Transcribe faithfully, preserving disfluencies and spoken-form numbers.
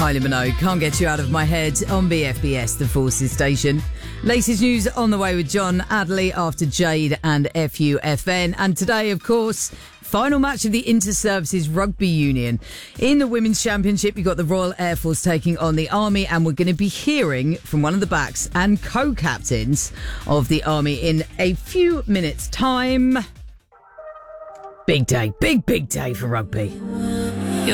Kylie Minogue, Can't Get You Out of My Head on B F B S, the Forces station. Latest news on the way with John Adderley after Jade and F U F N. And today, of course, final match of the Inter-Services Rugby Union. In the Women's Championship, you've got the Royal Air Force taking on the Army, and we're going to be hearing from one of the backs and co-captains of the Army in a few minutes' time. Big day, big, big day for rugby.